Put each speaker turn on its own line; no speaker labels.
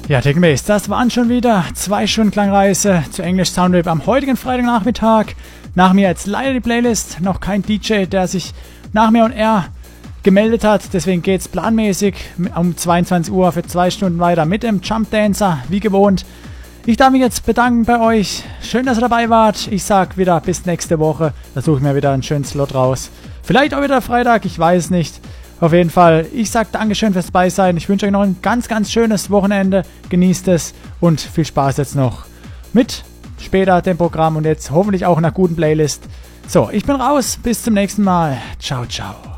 Ja, Technomaze, das waren schon wieder 2 Stunden Klangreise zu Englisch Soundwave am heutigen Freitagnachmittag. Nach mir jetzt leider die Playlist, noch kein DJ, der sich nach mir und er gemeldet hat. Deswegen geht es planmäßig um 22 Uhr für 2 Stunden weiter mit dem Jump Dancer, wie gewohnt. Ich darf mich jetzt bedanken bei euch. Schön, dass ihr dabei wart. Ich sag wieder bis nächste Woche. Da suche ich mir wieder einen schönen Slot raus. Vielleicht auch wieder Freitag, ich weiß nicht. Auf jeden Fall, ich sag Dankeschön fürs Beisein. Ich wünsche euch noch ein ganz, ganz schönes Wochenende. Genießt es und viel Spaß jetzt noch mit später dem Programm und jetzt hoffentlich auch einer guten Playlist. So, ich bin raus. Bis zum nächsten Mal. Ciao, ciao.